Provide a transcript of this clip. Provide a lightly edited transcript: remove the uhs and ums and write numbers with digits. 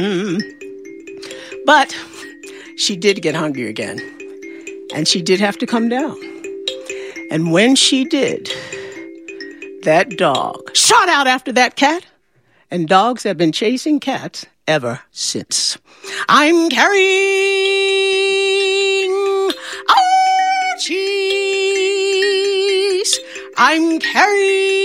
But she did get hungry again, and she did have to come down. And when she did, that dog shot out after that cat, and dogs have been chasing cats ever since. I'm carrying our cheese. I'm carrying